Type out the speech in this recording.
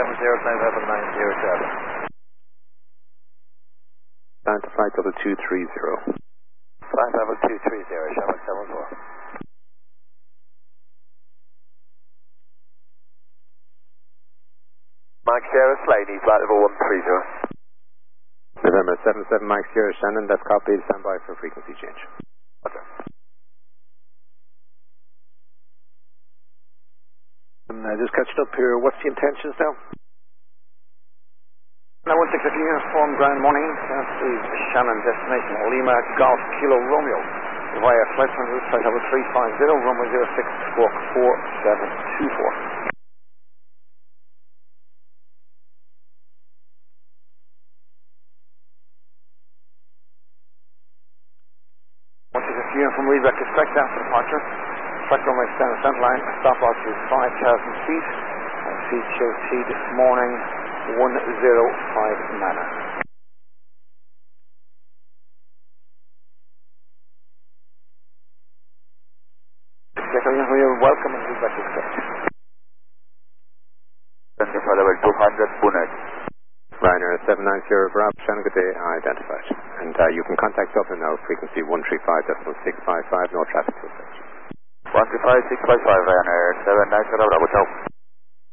Down to flight level 230. Flight level 230, Shabbat 74. Mike Sierra, Slaney, flight level 130. November 77, Mike Sierra, Shannon, that's copied. Stand by for frequency change. Okay. Just catching up here. What's the intentions now? Now 160 uniform ground morning. That's the Shannon destination. Lima Golf Kilo Romeo. Via flight control, flight level 350, runway 06, squawk 4724. From Reed Record, correct after departure. Flight runway standard center line, stop altitude 5,000 feet. CHOT this morning 105 Nana. You're welcome and Reed Record, correct. Center flight level 200, Punet. Ryanair 790 Bravo, Shannon, good day, identified. And you can contact Dublin now, frequency 135.655, no traffic to affect. 135.655, Ryanair 790 Bravo, ciao.